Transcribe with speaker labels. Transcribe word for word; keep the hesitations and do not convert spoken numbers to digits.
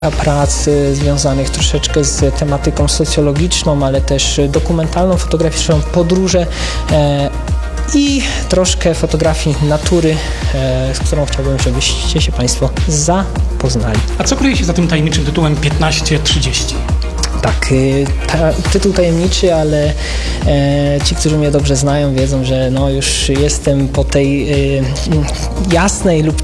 Speaker 1: prac związanych troszeczkę z tematyką socjologiczną, ale też dokumentalną, fotograficzną, podróże i troszkę fotografii natury, z którą chciałbym, żebyście się Państwo zapoznali.
Speaker 2: A co kryje się za tym tajemniczym tytułem piętnaście trzydzieści?
Speaker 1: Tak, ta, tytuł tajemniczy, ale e, ci, którzy mnie dobrze znają, wiedzą, że no już jestem po tej e, jasnej lub